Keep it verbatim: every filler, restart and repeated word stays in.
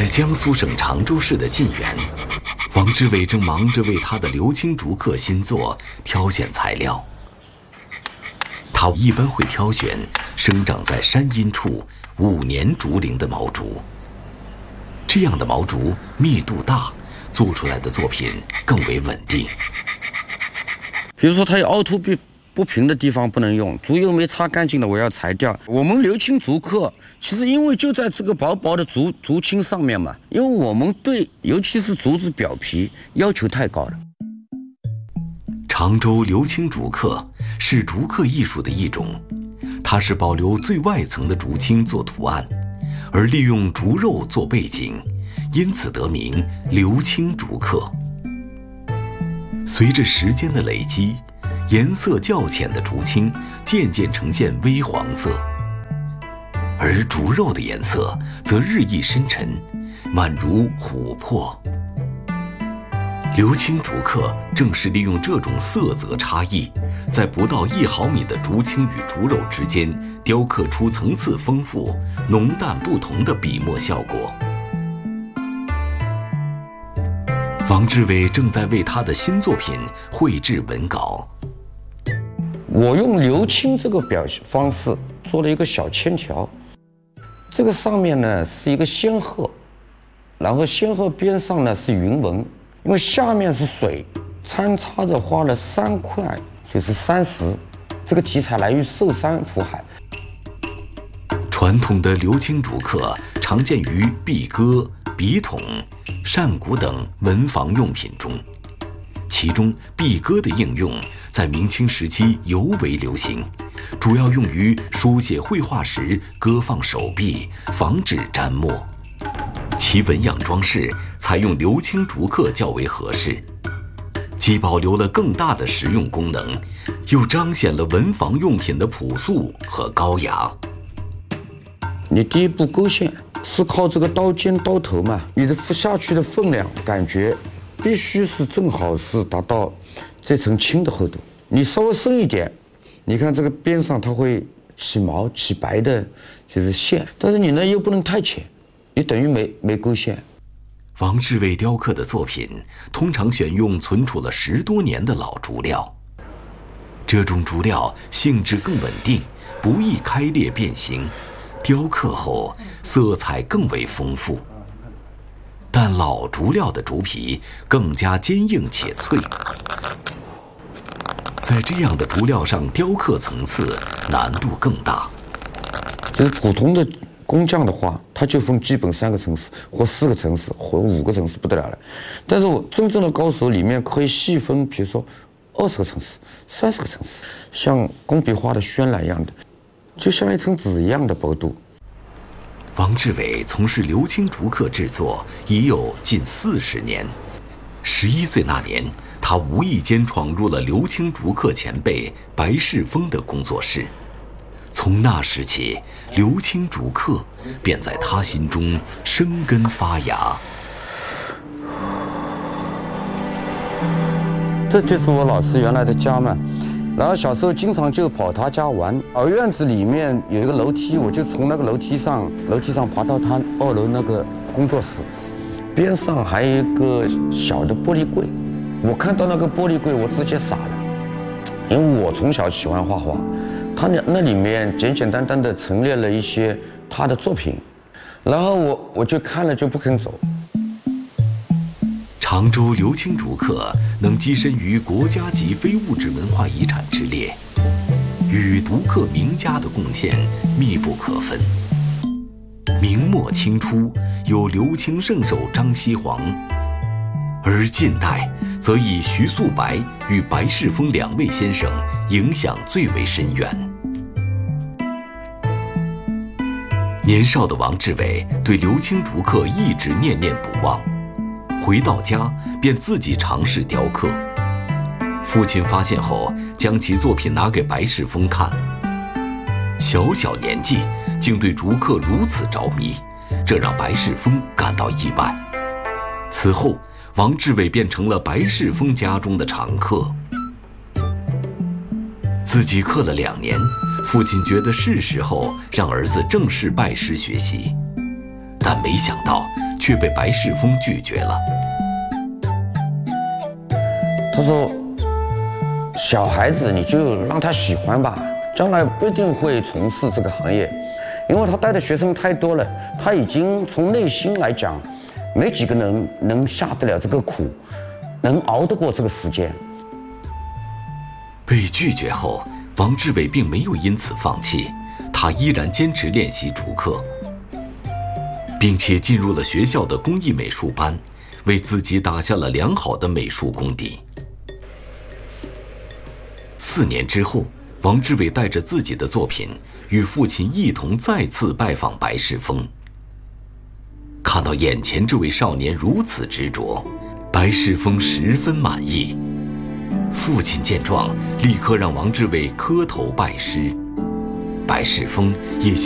在江苏省常州市的晋源，王志伟正忙着为他的刘青竹刻新作挑选材料。他一般会挑选生长在山阴处五年竹龄的毛竹，这样的毛竹密度大，做出来的作品更为稳定。 比如说它有凹凸不不平的地方不能用，竹油没擦干净的我要裁掉。我们刘青竹刻其实因为就在这个薄薄的竹竹青上面嘛，因为我们对尤其是竹子表皮要求太高了。 常州刘青竹刻是竹刻艺术的一种，它是保留最外层的竹青做图案，而利用竹肉做背景，因此得名刘青竹刻。随着时间的累积，颜色较浅的竹青渐渐呈现微黄色，而竹肉的颜色则日益深沉，宛如琥珀。刘青竹刻正是利用这种色泽差异，在不到一毫米的竹青与竹肉之间雕刻出层次丰富、浓淡不同的笔墨效果。王志伟正在为他的新作品绘制文稿。 我用刘青这个表现方式做了一个小铅条，这个上面呢是一个仙鹤，然后仙鹤边上呢是云纹，因为下面是水，参差着画了三块，就是山石。这个题材来于寿山福海。 传统的刘青竹刻常见于壁鸽、笔筒、扇骨等文房用品中，其中壁鸽的应用在明清时期尤为流行，主要用于书写绘画时搁放手臂，防止沾墨。其纹样装饰采用刘青竹刻较为合适，既保留了更大的实用功能，又彰显了文房用品的朴素和高雅。 你第一步勾线是靠这个刀尖刀头嘛，你的下去的分量感觉必须是正好是达到这层青的厚度。你稍微深一点，你看这个边上它会起毛起白的，就是线，但是你呢又不能太浅，你等于没没勾线。 王志伟雕刻的作品通常选用存储了十多年的老竹料，这种竹料性质更稳定，不易开裂变形，雕刻后色彩更为丰富。但老竹料的竹皮更加坚硬且脆，在这样的竹料上雕刻层次难度更大。 就是普通的工匠的话，他就分基本三个层次或四个层次或五个层次不得了了。但是我真正的高手里面可以细分，比如说二十个层次、三十个层次，像工笔画的渲染一样的，就像一层纸一样的薄度。 王志伟从事刘青竹刻制作已有近四十年。十一岁那年，他无意间闯入了刘青竹刻前辈白世峰的工作室。从那时起，刘青竹刻便在他心中生根发芽。 这就是我老师原来的家嘛。然后小时候经常就跑他家玩，而院子里面有一个楼梯，我就从那个楼梯上楼梯上爬到他二楼那个工作室，边上还有一个小的玻璃柜。我看到那个玻璃柜，我直接傻了，因为我从小喜欢画画，他那那里面简简单单的陈列了一些他的作品，然后我我就看了就不肯走。 常州刘青竹刻能跻身于国家级非物质文化遗产之列，与竹刻名家的贡献密不可分。明末清初有刘青圣手张锡煌，而近代则以徐素白与白世峰两位先生影响最为深远。年少的王志伟对刘青竹刻一直念念不忘，回到家便自己尝试雕刻。父亲发现后，将其作品拿给白世峰看。小小年纪竟对竹刻如此着迷，这让白世峰感到意外。此后，王志伟便成了白世峰家中的常客。自己刻了两年，父亲觉得是时候让儿子正式拜师学习，但没想到却被白世峰拒绝了。 他说：“小孩子你就让他喜欢吧，将来不一定会从事这个行业，因为他带的学生太多了，他已经从内心来讲，没几个人能下得了这个苦，能熬得过这个时间。” 被拒绝后，王志伟并没有因此放弃，他依然坚持练习竹刻，并且进入了学校的工艺美术班，为自己打下了良好的美术功底。四年之后，王志伟带着自己的作品，与父亲一同再次拜访白世峰。看到眼前这位少年如此执着，白世峰十分满意。父亲见状，立刻让王志伟磕头拜师。白世峰也